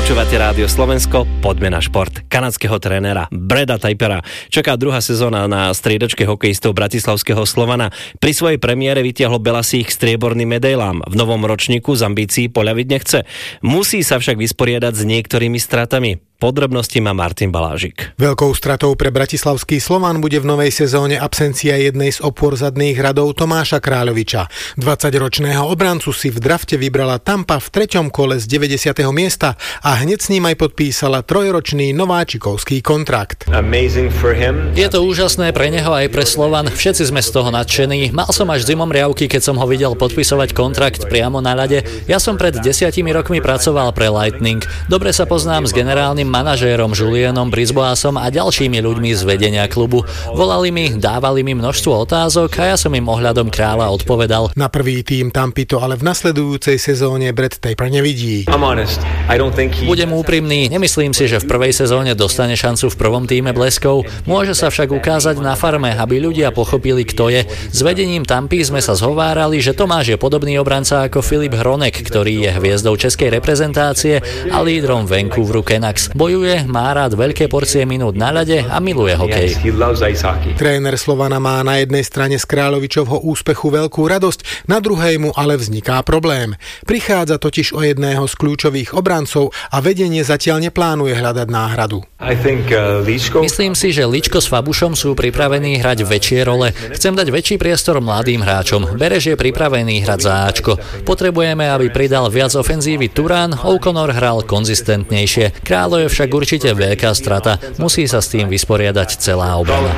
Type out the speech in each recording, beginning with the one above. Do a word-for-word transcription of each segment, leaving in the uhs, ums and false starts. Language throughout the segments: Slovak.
Počúvate Rádio Slovensko, poďme na šport. Kanadského trénera Brada Tepera čaká druhá sezóna na striedačke hokejistov bratislavského Slovana. Pri svojej premiére vytiahlo Belasích k strieborným medailám. V novom ročníku z ambícií poľaviť nechce. Musí sa však vysporiadať s niektorými stratami. Podrobnosti má Martin Balážik. Veľkou stratou pre bratislavský Slovan bude v novej sezóne absencia jednej z opôr zadných radov Tomáša Kráľoviča. dvadsaťročného obrancu si v drafte vybrala Tampa v treťom kole z deväťdesiateho miesta a hneď s ním aj podpísala trojročný nováčikovský kontrakt. Je to úžasné pre neho aj pre Slovan. Všetci sme z toho nadšení. Mal som až zimom riavky, keď som ho videl podpisovať kontrakt priamo na ľade. Ja som pred desiatimi rokmi pracoval pre Lightning. Dobre sa poznám s generálnym manažérom Julienom Brisboisom a ďalšími ľuďmi z vedenia klubu. Volali mi, dávali mi množstvo otázok a ja som im ohľadom kráľa odpovedal. Na prvý tím Tampy to ale v nasledujúcej sezóne Brad Teper nevidí. Budem úprimný, nemyslím si, že v prvej sezóne dostane šancu v prvom tíme Bleskov. Môže sa však ukázať na farme, aby ľudia pochopili, kto je. S vedením Tampy sme sa zhovárali, že Tomáš je podobný obranca ako Filip Hronek, ktorý je hviezdou českej reprezentácie a lídrom Vancouveru Canucks. Bojuje, má rád veľké porcie minút na ľade a miluje hokej. Tréner Slovana má na jednej strane z Kráľovičovho úspechu veľkú radosť, na druhej mu ale vzniká problém. Prichádza totiž o jedného z kľúčových obrancov a vedenie zatiaľ neplánuje hľadať náhradu. Myslím si, že Ličko s Fabušom sú pripravení hrať väčšie role. Chcem dať väčší priestor mladým hráčom. Bereš je pripravený hrať za Ačko. Potrebujeme, aby pridal viac ofenzívy Turán, O'Connor hral konzistentnejšie. Kráľo je však určite veľká strata. Musí sa s tým vysporiadať celá obrana.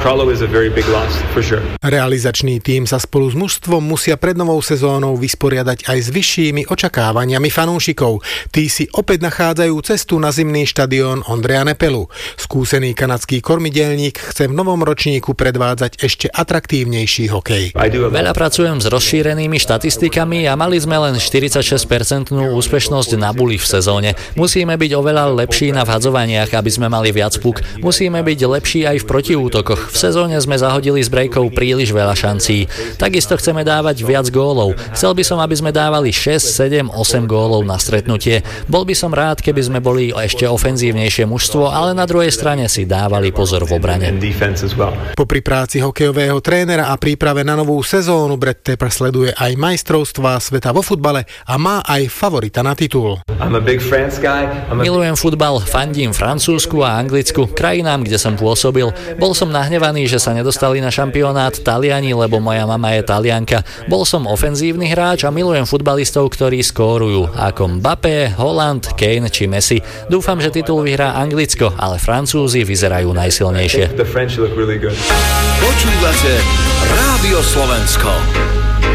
Realizačný tím sa spolu s mužstvom musia pred novou sezónou vysporiadať aj s vyššími očakávaniami fanúšikov. Tí si opäť nachádzajú cestu na zimný štadión Ondreja Nepelu. Skúsený kanadský kormidelník chce v novom ročníku predvádzať ešte atraktívnejší hokej. Veľa pracujem s rozšírenými štatistikami a mali sme len štyridsaťšesť percent úspešnosť na buli v sezóne. Musíme byť oveľa lepší na vhadzovaniach, aby sme mali viac puk. Musíme byť lepší aj v protiútokoch. V sezóne sme zahodili z brejkov príliš veľa šancí. Takisto chceme dávať viac gólov. Chcel by som, aby sme dávali šesť, sedem, osem gólov na stretnutie. Bol by som rád, keby sme boli ešte ofenzívnejšie mužstvo, ale na druhej strane si dávali pozor v obrane. Popri práci hokejového trénera a príprave na novú sezónu Brad Teper sleduje aj majstrovstvá sveta vo futbale a má aj favorita na titul. Milujem futbal, fandím Francúzsku a Anglicku, krajinám, kde som pôsobil. Bol som nahnevaný, že sa nedostali na šampionát Taliani, lebo moja mama je Talianka. Bol som ofenzívny hráč a milujem futbalistov, ktorí skórujú, ako Mbappé, Holland, Kane či Messi. Dúfam, že titul vyhrá Anglicko, ale Francúzi vyzerajú najsilnejšie. Počúvate Rádio Slovensko.